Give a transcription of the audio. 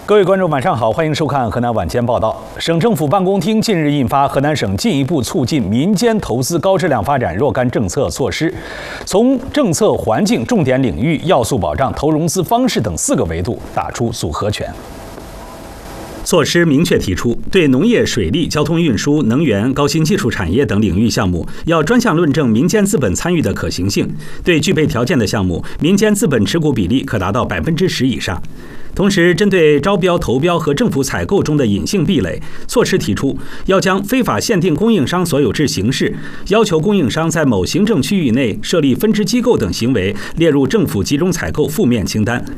各位观众，晚上好，欢迎收看河南晚间报道。省政府办公厅近日印发《河南省进一步促进民间投资高质量发展若干政策措施》，从政策环境、重点领域、要素保障、投融资方式等4个维度打出组合拳。措施明确提出，对农业、水利、交通运输、能源、高新技术产业等领域项目，要专项论证民间资本参与的可行性；对具备条件的项目，民间资本持股比例可达到10%以上。同时，针对招标、投标和政府采购中的隐性壁垒，措施提出要将非法限定供应商所有制形式、要求供应商在某行政区域内设立分支机构等行为列入政府集中采购负面清单，